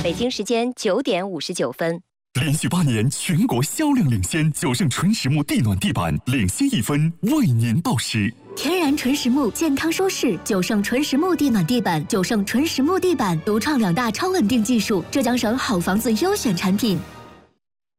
北京时间9点59分。 连续8年全国销量领先，九盛纯实木地暖地板领先1分，为您报时。 天然纯实木，健康舒适，九盛纯实木地暖地板，九盛纯实木地板独创2大超稳定技术，浙江省好房子优选产品。